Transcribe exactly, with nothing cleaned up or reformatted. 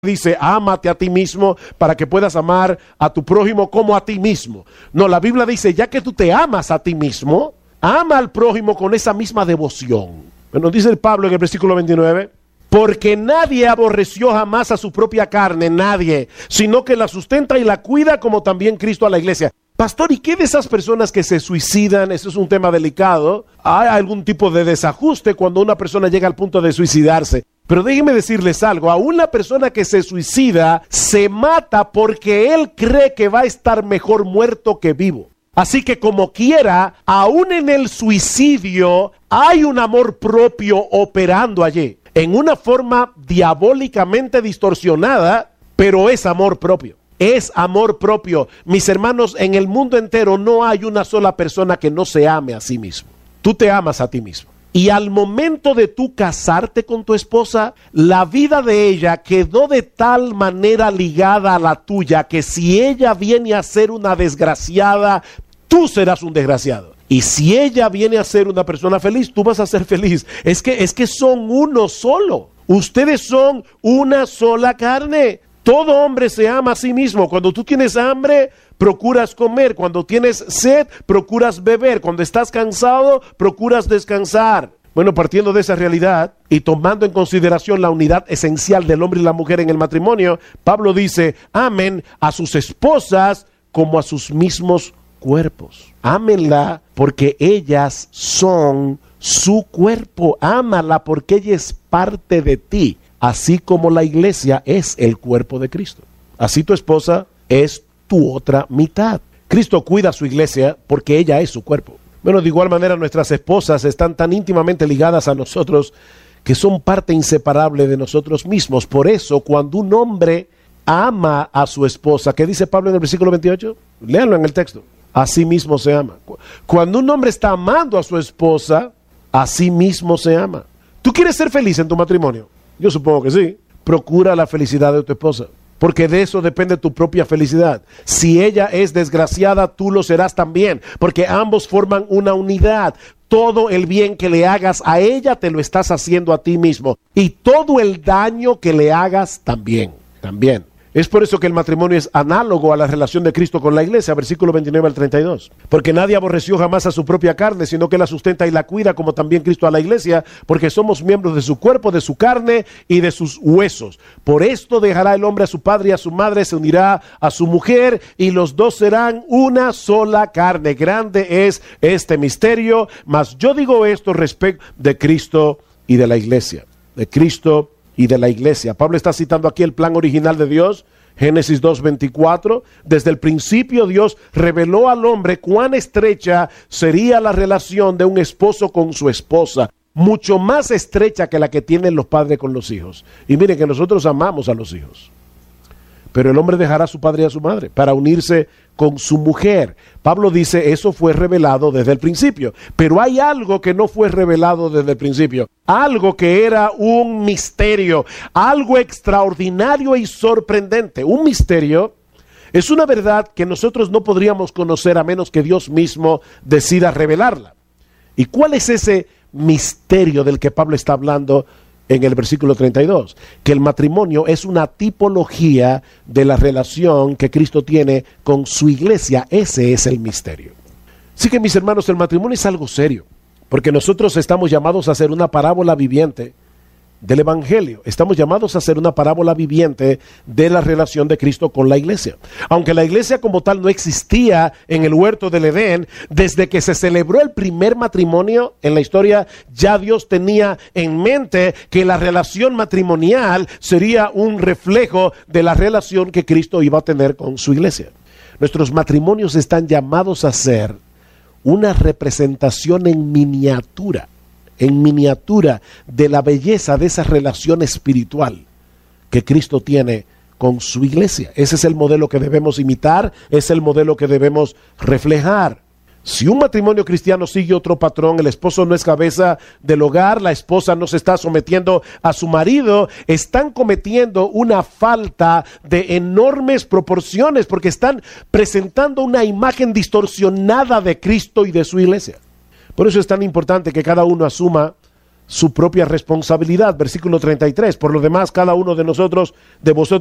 dice, ámate a ti mismo para que puedas amar a tu prójimo como a ti mismo. No, la Biblia dice, ya que tú te amas a ti mismo, ama al prójimo con esa misma devoción. Bueno, dice el Pablo en el versículo veintinueve, porque nadie aborreció jamás a su propia carne, nadie, sino que la sustenta y la cuida como también Cristo a la iglesia. Pastor, ¿y qué de esas personas que se suicidan? Eso es un tema delicado. Hay algún tipo de desajuste cuando una persona llega al punto de suicidarse. Pero déjenme decirles algo, a una persona que se suicida se mata porque él cree que va a estar mejor muerto que vivo. Así que como quiera, aún en el suicidio hay un amor propio operando allí, en una forma diabólicamente distorsionada, pero es amor propio. Es amor propio. Mis hermanos, en el mundo entero no hay una sola persona que no se ame a sí mismo. Tú te amas a ti mismo. Y al momento de tú casarte con tu esposa, la vida de ella quedó de tal manera ligada a la tuya que si ella viene a ser una desgraciada, tú serás un desgraciado. Y si ella viene a ser una persona feliz, tú vas a ser feliz. Es que, es que son uno solo. Ustedes son una sola carne. Todo hombre se ama a sí mismo. Cuando tú tienes hambre, procuras comer. Cuando tienes sed, procuras beber. Cuando estás cansado, procuras descansar. Bueno, partiendo de esa realidad y tomando en consideración la unidad esencial del hombre y la mujer en el matrimonio, Pablo dice, amen a sus esposas como a sus mismos cuerpos. Ámenla porque ellas son su cuerpo. Ámala porque ella es parte de ti. Así como la iglesia es el cuerpo de Cristo. Así tu esposa es tu otra mitad. Cristo cuida a su iglesia porque ella es su cuerpo. Bueno, de igual manera nuestras esposas están tan íntimamente ligadas a nosotros que son parte inseparable de nosotros mismos. Por eso, cuando un hombre ama a su esposa, ¿qué dice Pablo en el versículo veintiocho? Léanlo en el texto. Así mismo se ama. Cuando un hombre está amando a su esposa, así mismo se ama. ¿Tú quieres ser feliz en tu matrimonio? Yo supongo que sí. Procura la felicidad de tu esposa, porque de eso depende tu propia felicidad. Si ella es desgraciada, tú lo serás también, porque ambos forman una unidad. Todo el bien que le hagas a ella, te lo estás haciendo a ti mismo. Y todo el daño que le hagas también, también. Es por eso que el matrimonio es análogo a la relación de Cristo con la iglesia, versículo veintinueve al treinta y dos. Porque nadie aborreció jamás a su propia carne, sino que la sustenta y la cuida, como también Cristo a la iglesia, porque somos miembros de su cuerpo, de su carne y de sus huesos. Por esto dejará el hombre a su padre y a su madre, se unirá a su mujer, y los dos serán una sola carne. Grande es este misterio, mas yo digo esto respecto de Cristo y de la iglesia. De Cristo y de la iglesia. Pablo está citando aquí el plan original de Dios, Génesis dos veinticuatro. Desde el principio Dios reveló al hombre cuán estrecha sería la relación de un esposo con su esposa, mucho más estrecha que la que tienen los padres con los hijos. Y miren que nosotros amamos a los hijos, pero el hombre dejará a su padre y a su madre para unirse con su mujer. Pablo dice, eso fue revelado desde el principio, pero hay algo que no fue revelado desde el principio, algo que era un misterio, algo extraordinario y sorprendente. Un misterio es una verdad que nosotros no podríamos conocer a menos que Dios mismo decida revelarla. ¿Y cuál es ese misterio del que Pablo está hablando en el versículo treinta y dos? Que el matrimonio es una tipología de la relación que Cristo tiene con su iglesia. Ese es el misterio. Así que, mis hermanos, el matrimonio es algo serio, porque nosotros estamos llamados a ser una parábola viviente del evangelio. Estamos llamados a ser una parábola viviente de la relación de Cristo con la iglesia. Aunque la iglesia como tal no existía en el huerto del Edén, desde que se celebró el primer matrimonio en la historia, ya Dios tenía en mente que la relación matrimonial sería un reflejo de la relación que Cristo iba a tener con su iglesia. Nuestros matrimonios están llamados a ser una representación en miniatura, en miniatura de la belleza de esa relación espiritual que Cristo tiene con su iglesia. Ese es el modelo que debemos imitar, es el modelo que debemos reflejar. Si un matrimonio cristiano sigue otro patrón, el esposo no es cabeza del hogar, la esposa no se está sometiendo a su marido, están cometiendo una falta de enormes proporciones porque están presentando una imagen distorsionada de Cristo y de su iglesia. Por eso es tan importante que cada uno asuma su propia responsabilidad. Versículo treinta y tres. Por lo demás, cada uno de nosotros, de vosotros,